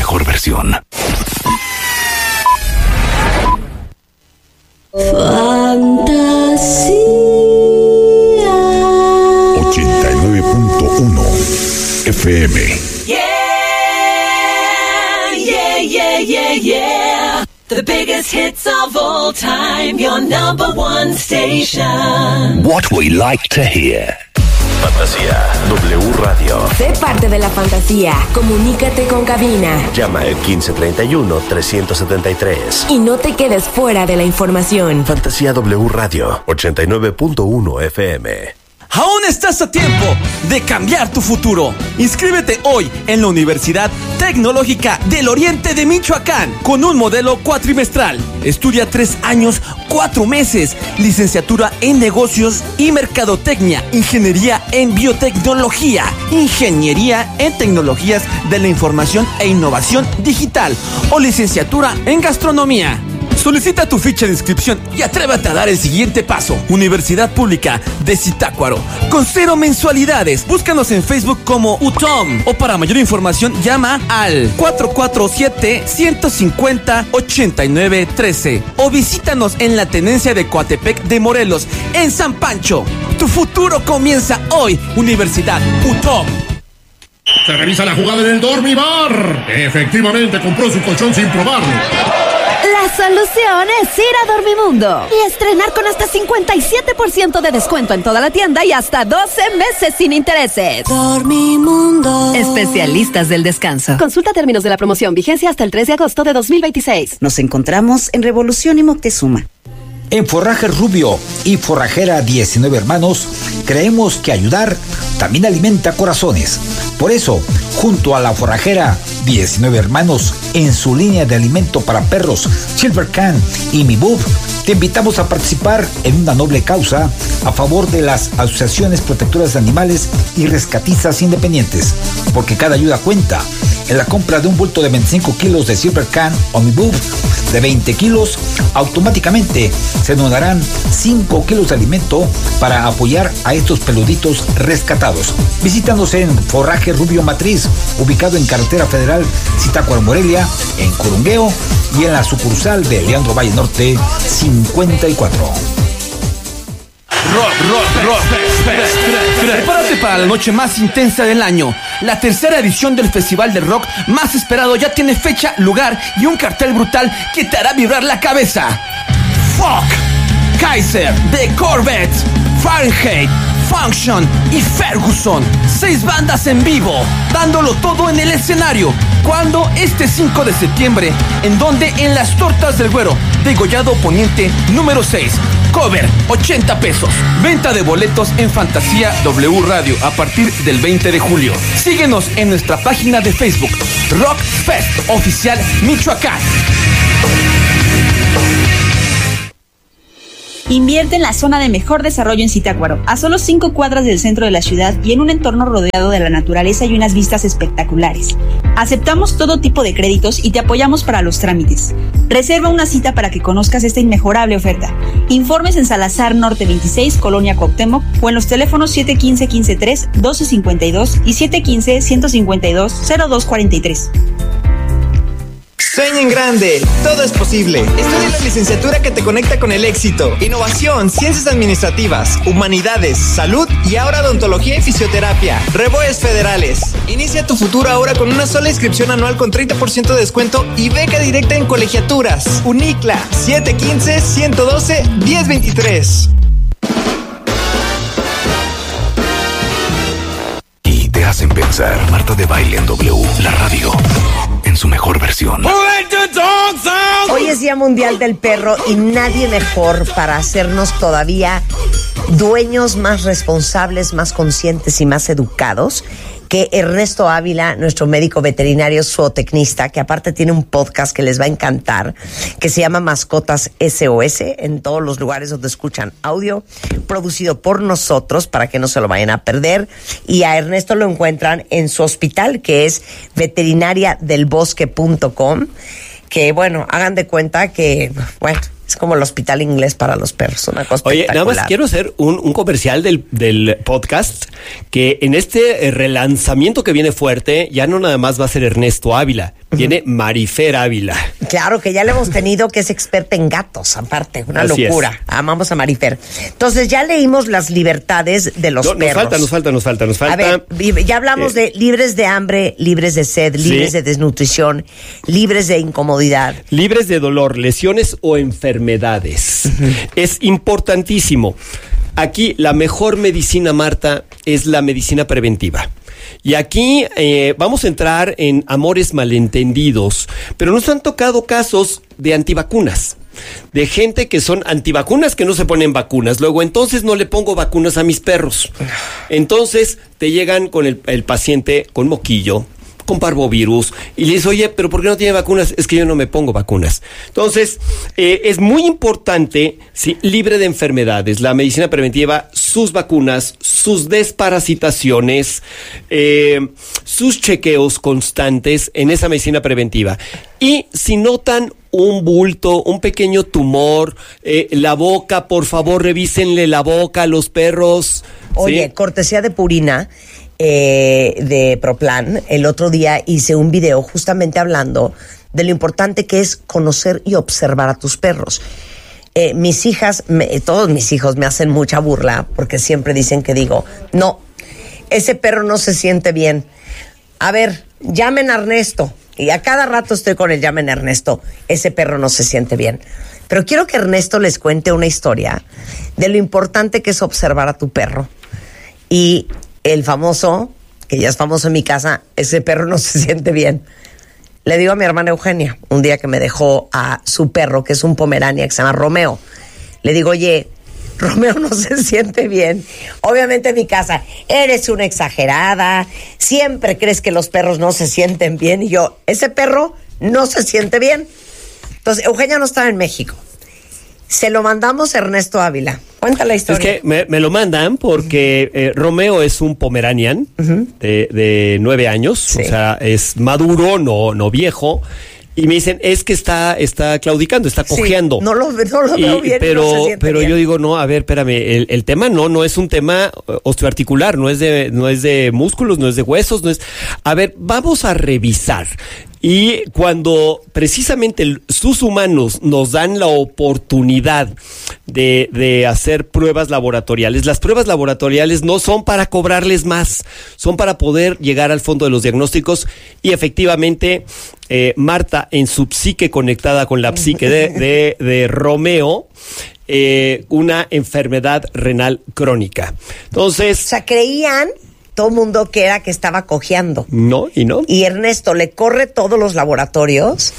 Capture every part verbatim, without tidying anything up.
mejor versión. Fantasía ochenta y nueve punto uno F M. Yeah, yeah, yeah, yeah, yeah. The biggest hits of all time, your number one station. What we like to hear. Fantasía W Radio. Sé parte de la fantasía. Comunícate con cabina. Llama al quince treinta y uno, trescientos setenta y tres. Y no te quedes fuera de la información. Fantasía W Radio, ochenta y nueve punto uno F M. Aún estás a tiempo de cambiar tu futuro. Inscríbete hoy en la Universidad Tecnológica del Oriente de Michoacán con un modelo cuatrimestral. Estudia tres años, cuatro meses, licenciatura en negocios y mercadotecnia, ingeniería en biotecnología, ingeniería en tecnologías de la información e innovación digital o licenciatura en gastronomía. Solicita tu ficha de inscripción y atrévete a dar el siguiente paso. Universidad Pública de Zitácuaro, con cero mensualidades. Búscanos en Facebook como U T O M o para mayor información llama al cuatro cuatro siete, uno cinco cero, ocho nueve uno tres o visítanos en la tenencia de Coatepec de Morelos, en San Pancho. Tu futuro comienza hoy. Universidad U T O M. Se revisa la jugada en el Dormibar. Efectivamente compró su colchón sin probarlo. La solución es ir a Dormimundo y estrenar con hasta cincuenta y siete por ciento de descuento en toda la tienda y hasta doce meses sin intereses. Dormimundo. Especialistas del descanso. Consulta términos de la promoción. Vigencia hasta el tres de agosto de dos mil veintiséis. Nos encontramos en Revolución y Moctezuma. En Forraje Rubio y Forrajera diecinueve Hermanos, creemos que ayudar también alimenta corazones. Por eso, junto a la Forrajera diecinueve Hermanos, en su línea de alimento para perros, Silver Can y Mi Bub, te invitamos a participar en una noble causa a favor de las asociaciones protectoras de animales y rescatistas independientes, porque cada ayuda cuenta. En la compra de un bulto de veinticinco kilos de Silver Can o Mi Bub de veinte kilos, automáticamente se donarán cinco kilos de alimento para apoyar a estos peluditos rescatados. Visítanos en Forraje Rubio Matriz, ubicado en Carretera Federal Zitácuaro Morelia, en Curungueo, y en la sucursal de Leandro Valle Norte cincuenta y cuatro. Rock, rock, rock. Prepárate para la noche más intensa del año. La tercera edición del festival de rock más esperado ya tiene fecha, lugar y un cartel brutal que te hará vibrar la cabeza. Fuck, Kaiser, The Corvette, Fahrenheit, Function y Ferguson. Seis bandas en vivo, dándolo todo en el escenario. ¿Cuándo? Este cinco de septiembre. ¿En donde? En las Tortas del Güero, Degollado Poniente número seis. Cover, ochenta pesos. Venta de boletos en Fantasía W Radio a partir del veinte de julio. Síguenos en nuestra página de Facebook, Rock Fest Oficial Michoacán. Invierte en la zona de mejor desarrollo en Zitácuaro, a solo cinco cuadras del centro de la ciudad y en un entorno rodeado de la naturaleza y unas vistas espectaculares. Aceptamos todo tipo de créditos y te apoyamos para los trámites. Reserva una cita para que conozcas esta inmejorable oferta. Informes en Salazar Norte veintiséis, Colonia Cuauhtémoc, o en los teléfonos siete uno cinco, uno cinco tres, uno dos cinco dos y siete uno cinco, uno cinco dos, cero dos cuatro tres. Sueña en grande, todo es posible. Estudia la licenciatura que te conecta con el éxito. Innovación, ciencias administrativas, humanidades, salud y ahora odontología y fisioterapia. Reboes Federales. Inicia tu futuro ahora con una sola inscripción anual con treinta por ciento de descuento y beca directa en colegiaturas. Unicla, siete uno cinco, uno uno dos, uno cero dos tres. Y te hacen pensar. Marta de Baile en W, la radio en su mejor versión. Hoy es Día Mundial del Perro y nadie mejor para hacernos todavía dueños más responsables, más conscientes y más educados que Ernesto Ávila, nuestro médico veterinario zootecnista, que aparte tiene un podcast que les va a encantar, que se llama Mascotas S O S, en todos los lugares donde escuchan audio, producido por nosotros para que no se lo vayan a perder. Y a Ernesto lo encuentran en su hospital, que es veterinaria del bosque punto com, que bueno, hagan de cuenta que, bueno, es como el hospital inglés para los perros, una cosa Oye, espectacular. nada más quiero hacer un, un comercial del, del podcast, que en este relanzamiento que viene fuerte, ya no nada más va a ser Ernesto Ávila, viene Marifer Ávila. Claro, que ya le hemos tenido, que es experta en gatos, aparte, una Así locura. Es. Amamos a Marifer. Entonces, ya leímos las libertades de los No, perros. nos falta, nos falta, nos falta, nos falta. A ver, ya hablamos eh, de libres de hambre, libres de sed, libres sí. de desnutrición, libres de incomodidad. Libres de dolor, lesiones o enfermedades. Uh-huh. Es importantísimo. Aquí la mejor medicina, Marta, es la medicina preventiva. Y aquí eh, vamos a entrar en amores malentendidos, pero nos han tocado casos de antivacunas, de gente que son antivacunas que no se ponen vacunas. Luego, entonces no le pongo vacunas a mis perros. Entonces te llegan con el, el paciente con moquillo, con parvovirus, y le dices, oye, pero ¿por qué no tiene vacunas? Es que yo no me pongo vacunas. Entonces, eh, es muy importante, sí, libre de enfermedades, la medicina preventiva, sus vacunas, sus desparasitaciones, eh, sus chequeos constantes en esa medicina preventiva. Y si notan un bulto, un pequeño tumor, eh, la boca, por favor, revísenle la boca a los perros. Oye, ¿sí? Cortesía de Purina, eh, de Proplan, el otro día hice un video justamente hablando de lo importante que es conocer y observar a tus perros. Eh, mis hijas, me, todos mis hijos me hacen mucha burla porque siempre dicen que digo, no, ese perro no se siente bien. A ver, llamen a Ernesto. Y a cada rato estoy con el llamen a Ernesto. Ese perro no se siente bien. Pero quiero que Ernesto les cuente una historia de lo importante que es observar a tu perro. Y el famoso, que ya es famoso en mi casa, ese perro no se siente bien. Le digo a mi hermana Eugenia, un día que me dejó a su perro, que es un pomerania, que se llama Romeo. Le digo, oye, Romeo no se siente bien. Obviamente en mi casa, eres una exagerada, siempre crees que los perros no se sienten bien. Y yo, ese perro no se siente bien. Entonces, Eugenia no estaba en México. Se lo mandamos a Ernesto Ávila. Cuenta la historia. Es que me, me lo mandan porque eh, Romeo es un pomeranian uh-huh. de, de nueve años, sí. O sea, es maduro, no, no viejo. Y me dicen, es que está, está claudicando, está cojeando. Sí, no lo, no lo veo y, bien. Pero, no se siente pero bien. yo digo, no, a ver, espérame, el, el tema no, no es un tema osteoarticular, no es de, no es de músculos, no es de huesos, no es. A ver, vamos a revisar. Y cuando precisamente sus humanos nos dan la oportunidad de, de hacer pruebas laboratoriales, las pruebas laboratoriales no son para cobrarles más, son para poder llegar al fondo de los diagnósticos y efectivamente eh, Marta en su psique conectada con la psique de, de, de Romeo, eh, una enfermedad renal crónica. Entonces... O sea, creían... todo mundo que era que estaba cojeando. No, y no. Y Ernesto le corre todos los laboratorios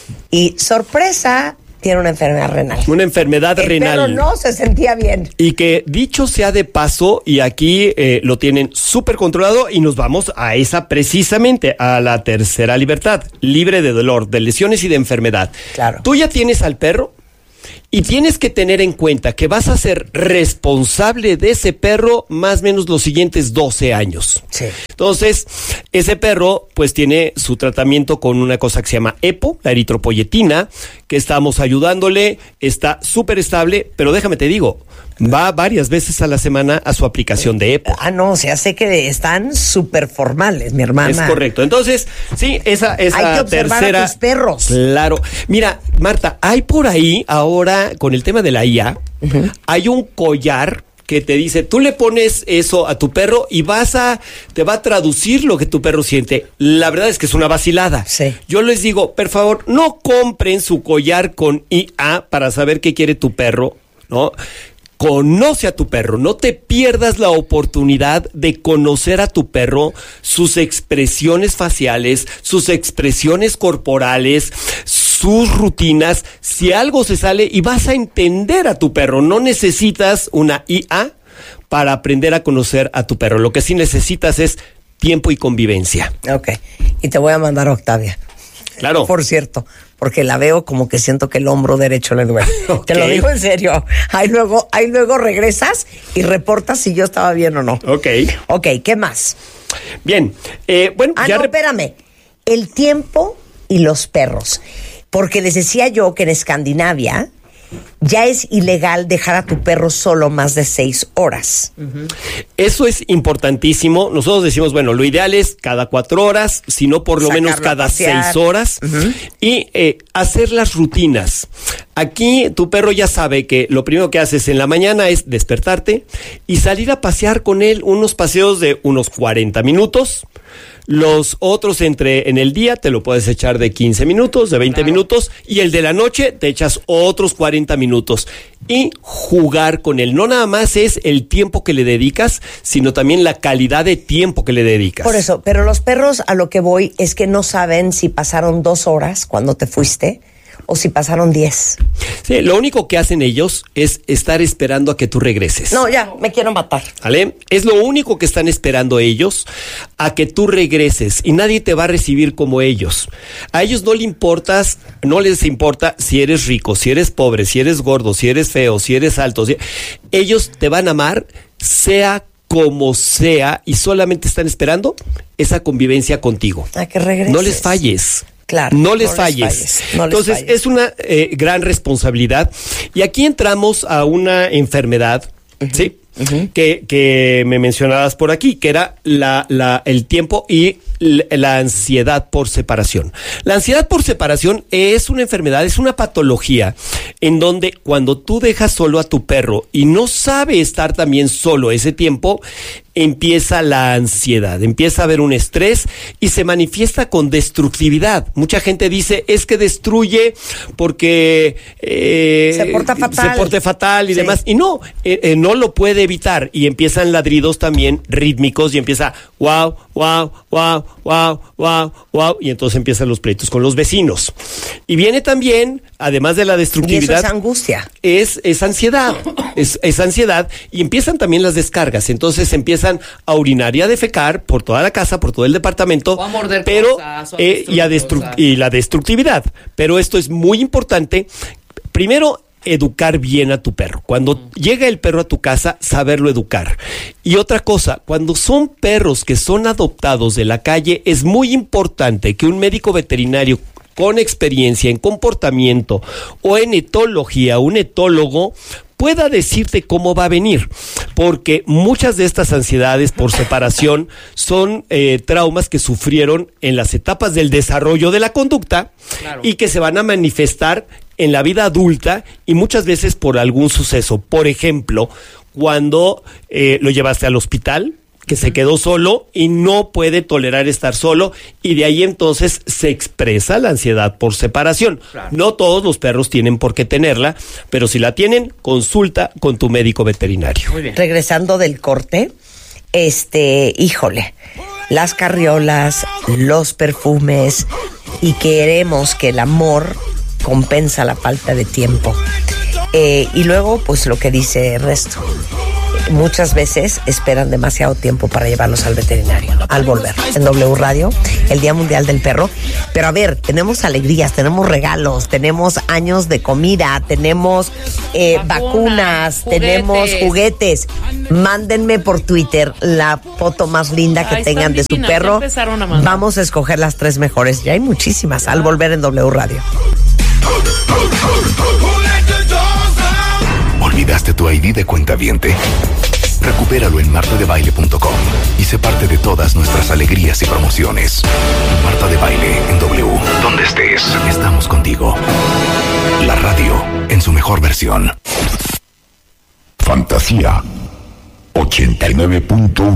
y, sorpresa, tiene una enfermedad renal. Una enfermedad el renal. Pero no se sentía bien. Y que, dicho sea de paso, y aquí eh, lo tienen súper controlado, y nos vamos a esa precisamente, a la tercera libertad, libre de dolor, de lesiones y de enfermedad. Claro. Tú ya tienes al perro, y tienes que tener en cuenta que vas a ser responsable de ese perro más o menos los siguientes doce años. Sí. Entonces, ese perro pues tiene su tratamiento con una cosa que se llama EPO, la eritropoyetina, que estamos ayudándole, está súper estable, pero déjame te digo, va varias veces a la semana a su aplicación de EPO. Ah, no, o sea, sé que están súper formales, mi hermana. Es correcto. Entonces, sí, esa, esa hay que observar tercera... a tus perros. Claro. Mira, Marta, hay por ahí ahora, con el tema de la I A, uh-huh. hay un collar que te dice, tú le pones eso a tu perro y vas a, te va a traducir lo que tu perro siente. La verdad es que es una vacilada. Sí. Yo les digo, por favor, no compren su collar con I A para saber qué quiere tu perro, ¿no? Conoce a tu perro, no te pierdas la oportunidad de conocer a tu perro, sus expresiones faciales, sus expresiones corporales, sus rutinas. Si algo se sale, y vas a entender a tu perro, no necesitas una I A para aprender a conocer a tu perro. Lo que sí necesitas es tiempo y convivencia. Ok, y te voy a mandar a Octavia. Claro. Por cierto, porque la veo como que siento que el hombro derecho le duele. Okay. Te lo digo en serio. Ahí luego, ahí luego regresas y reportas si yo estaba bien o no. Ok. Ok, ¿qué más? Bien. Eh, bueno, ah, ya no, re- espérame. El tiempo y los perros. Porque les decía yo que en Escandinavia ya es ilegal dejar a tu perro solo más de seis horas. Uh-huh. Eso es importantísimo. Nosotros decimos, bueno, lo ideal es cada cuatro horas, si no por lo Sacarlo menos cada seis horas, uh-huh. y eh, hacer las rutinas. Aquí tu perro ya sabe que lo primero que haces en la mañana es despertarte y salir a pasear con él unos paseos de unos cuarenta minutos. Los otros entre en el día te lo puedes echar de quince minutos, de veinte claro. minutos, y el de la noche te echas otros cuarenta minutos. Y jugar con él. No nada más es el tiempo que le dedicas, sino también la calidad de tiempo que le dedicas. Por eso, pero los perros, a lo que voy es que no saben si pasaron dos horas cuando te fuiste o si pasaron diez. Sí, lo único que hacen ellos es estar esperando a que tú regreses. No, ya, me quiero matar. ¿Vale? Es lo único que están esperando ellos, a que tú regreses, y nadie te va a recibir como ellos. A ellos no les importas, no les importa si eres rico, si eres pobre, si eres gordo, si eres feo, si eres alto. Si... Ellos te van a amar, sea como sea, y solamente están esperando esa convivencia contigo. A que regreses. No les falles. Claro, no les no falles. Les falles. No Entonces, les falles. Es una eh, gran responsabilidad. Y aquí entramos a una enfermedad, uh-huh. ¿sí? Uh-huh. Que, que me mencionabas por aquí, que era la, la, el tiempo y la, la ansiedad por separación. La ansiedad por separación es una enfermedad, es una patología en donde cuando tú dejas solo a tu perro y no sabe estar también solo ese tiempo, empieza la ansiedad, empieza a haber un estrés y se manifiesta con destructividad. Mucha gente dice, es que destruye porque eh, se porta fatal. Se porta fatal y sí. demás. Y no, eh, eh, no lo puede evitar. Y empiezan ladridos también rítmicos y empieza wow, wow, wow, wow, wow, wow. Y entonces empiezan los pleitos con los vecinos. Y viene también, además de la destructividad. Y eso es angustia. Es, es ansiedad. es, es ansiedad. Y empiezan también las descargas. Entonces empiezan a orinar y a defecar por toda la casa, por todo el departamento, o a morder pero cosas, o a eh, y, a destru- y la destructividad. Pero esto es muy importante. Primero, educar bien a tu perro. Cuando mm. llega el perro a tu casa, saberlo educar. Y otra cosa, cuando son perros que son adoptados de la calle, es muy importante que un médico veterinario con experiencia en comportamiento o en etología, un etólogo, pueda decirte cómo va a venir, porque muchas de estas ansiedades por separación son eh, traumas que sufrieron en las etapas del desarrollo de la conducta, claro. y que se van a manifestar en la vida adulta y muchas veces por algún suceso. Por ejemplo, cuando eh, lo llevaste al hospital, que se quedó solo y no puede tolerar estar solo, y de ahí entonces se expresa la ansiedad por separación. Claro. No todos los perros tienen por qué tenerla, pero si la tienen, consulta con tu médico veterinario. Muy bien. Regresando del corte, este, híjole, las carriolas, los perfumes, y queremos que el amor compensa la falta de tiempo. Eh, y luego, pues lo que dice el resto. Muchas veces esperan demasiado tiempo para llevarlos al veterinario. Al volver, en W Radio, el Día Mundial del Perro. Pero a ver, tenemos alegrías, tenemos regalos, tenemos años de comida, tenemos eh, Vacuna, vacunas, juguetes. tenemos juguetes. Mándenme por Twitter la foto más linda que Ay, tengan de su perro. A Vamos a escoger las tres mejores. Ya hay muchísimas. Al volver en W Radio. ¿Olvidaste tu I D de cuentaviente? Recupéralo en marta de baile punto com y sé parte de todas nuestras alegrías y promociones. Marta de Baile en W. Donde estés, estamos contigo. La radio en su mejor versión. Fantasía ochenta y nueve punto uno.